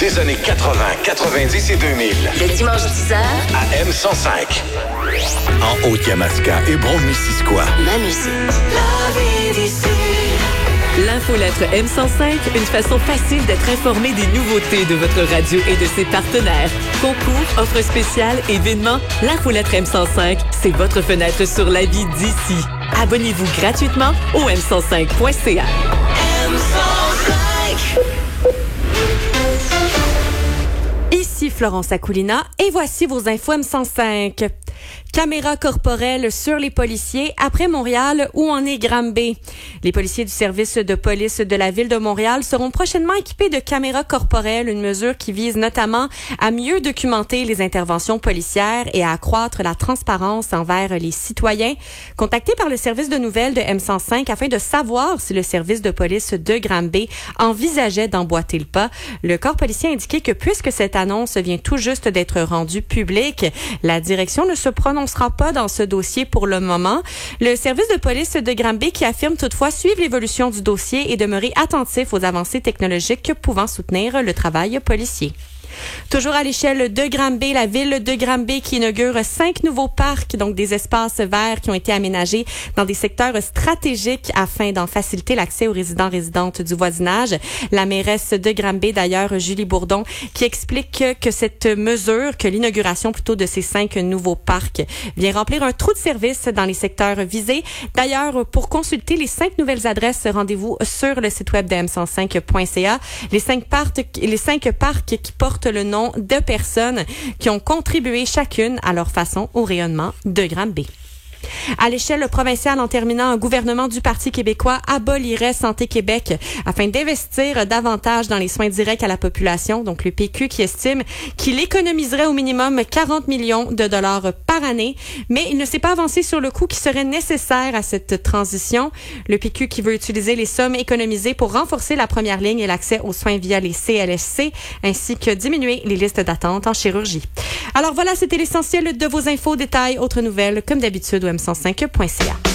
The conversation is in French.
des années 80, 90 et 2000. Le dimanche 10h, À M105. En Haute-Yamaska et Brome-Missisquoi. ma musique. L'infolettre M105, une façon facile d'être informé des nouveautés de votre radio et de ses partenaires. Concours, offres spéciales, événements, l'infolettre M105, c'est votre fenêtre sur la vie d'ici. Abonnez-vous gratuitement au m105.ca. Ici Florence Akoulina et voici vos infos M105. Caméra corporelle sur les policiers après Montréal, où en est Granby. Les policiers du service de police de la ville de Montréal seront prochainement équipés de caméras corporelles, une mesure qui vise notamment à mieux documenter les interventions policières et à accroître la transparence envers les citoyens. Contacté par le service de nouvelles de M105 afin de savoir si le service de police de Granby envisageait d'emboîter le pas, le corps policier a indiqué que puisque cette annonce vient tout juste d'être rendue publique, la direction ne se prononcera pas dans ce dossier pour le moment. Le service de police de Granby qui affirme toutefois suivre l'évolution du dossier et demeurer attentif aux avancées technologiques pouvant soutenir le travail policier. Toujours à l'échelle de Granby, la ville de Granby qui inaugure 5 nouveaux parcs, donc des espaces verts qui ont été aménagés dans des secteurs stratégiques afin d'en faciliter l'accès aux résidents-résidentes du voisinage. La mairesse de Granby, d'ailleurs, Julie Bourdon, qui explique que cette mesure, que l'inauguration plutôt de ces 5 nouveaux parcs vient remplir un trou de service dans les secteurs visés. D'ailleurs, pour consulter les 5 nouvelles adresses, rendez-vous sur le site web de m105.ca. Les 5 parcs qui portent le nom de personnes qui ont contribué chacune à leur façon au rayonnement de Granby. À l'échelle provinciale, en terminant, un gouvernement du Parti québécois abolirait Santé Québec afin d'investir davantage dans les soins directs à la population. Donc, le PQ qui estime qu'il économiserait au minimum 40 millions de dollars par année, mais il ne s'est pas avancé sur le coût qui serait nécessaire à cette transition. Le PQ qui veut utiliser les sommes économisées pour renforcer la première ligne et l'accès aux soins via les CLSC, ainsi que diminuer les listes d'attente en chirurgie. Alors voilà, c'était l'essentiel de vos infos, détails, autres nouvelles, comme d'habitude, au m105.ca.